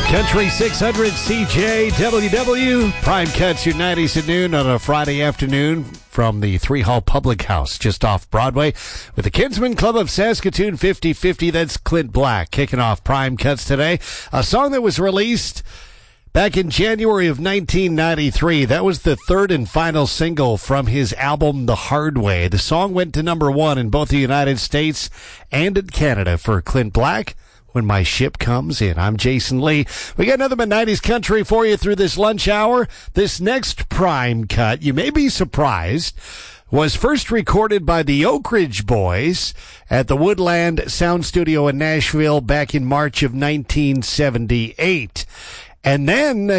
Country 600 CJWW. Prime Cuts your 90s at noon on a Friday afternoon from the Three Hall Public House just off Broadway with the Kinsman Club of Saskatoon 50/50. That's Clint Black kicking off Prime Cuts today. A song that was released back in January of 1993. That was the third and final single from his album, The Hard Way. The song went to number one in both the United States and in Canada for Clint Black. When My Ship Comes In. I'm Jason Lee. We got another mid-90s country for you through this lunch hour. This next Prime Cut, you may be surprised, was first recorded by the Oak Ridge Boys at the Woodland Sound Studio in Nashville back in March of 1978. And then